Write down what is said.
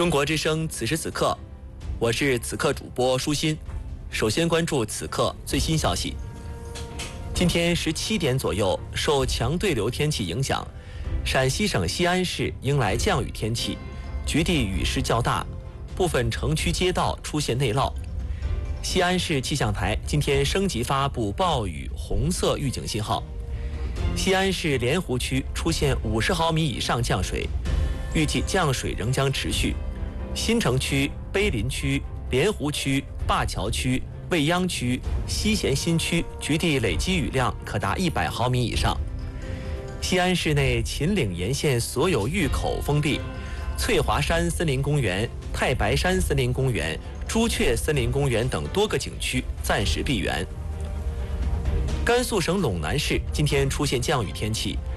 中国之声此时此刻，我是此刻主播舒心。首先关注此刻最新消息。今天17点左右，受强对流天气影响，陕西省西安市迎来降雨天气，局地雨势较大，部分城区街道出现内涝。西安市气象台今天升级发布暴雨红色预警信号。西安市莲湖区出现50毫米以上降水，预计降水仍将持续。新城区、碑林区、莲湖区、灞桥区、未央区、西咸新区局地累积雨量可达100毫米以上。西安市内秦岭沿线所有峪口封闭，翠华山森林公园、太白山森林公园、朱雀森林公园等多个景区暂时闭园。甘肃省陇南市今天出现降雨天气，